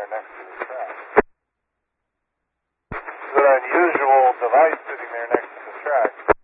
there next to the track. It's an unusual device sitting there next to the track.